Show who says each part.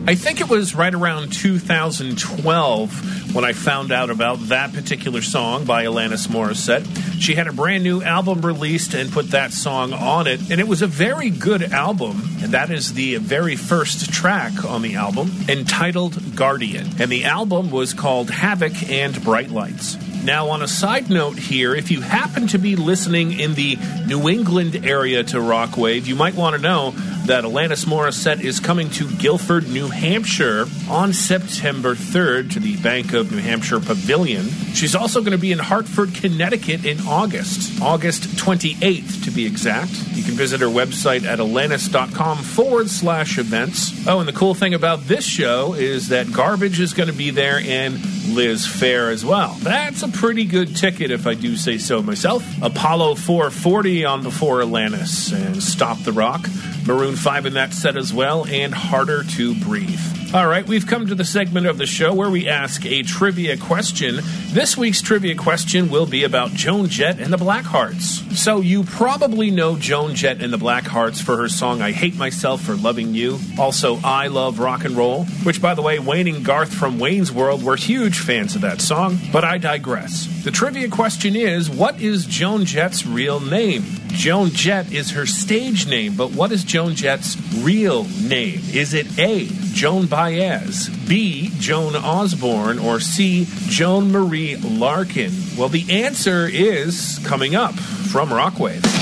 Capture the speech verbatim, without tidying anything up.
Speaker 1: I think it was right around two thousand twelve when I found out about that particular song by Alanis Morissette. She had a brand new album released and put that song on it, and it was a very good album, and that is the very first track on the album, entitled Guardian. And the album was called Havoc and Bright Lights. Now, on a side note here, if you happen to be listening in the New England area to Rockwave, you might want to know that Alanis Morissette is coming to Guilford, New Hampshire on September third to the Bank of New Hampshire Pavilion. She's also going to be in Hartford, Connecticut in August, August twenty-eighth to be exact. You can visit her website at alanis.com forward slash events. Oh, and the cool thing about this show is that Garbage is going to be there and Liz Phair as well. That's a pretty good ticket if I do say so myself. Apollo four forty on before Alanis and Stop the Rock. Maroon five in that set as well, and Harder to Breathe. All right, we've come to the segment of the show where we ask a trivia question. This week's trivia question will be about Joan Jett and the Blackhearts. So you probably know Joan Jett and the Blackhearts for her song I Hate Myself for Loving You. Also, I Love Rock and Roll, which, by the way, Wayne and Garth from Wayne's World were huge fans of that song. But I digress. The trivia question is, what is Joan Jett's real name? Joan Jett is her stage name, but what is Joan Jett's real name? Is it A, Joan Baez, B, Joan Osborne, or C, Joan Marie Larkin? Well, the answer is coming up from Rockwave.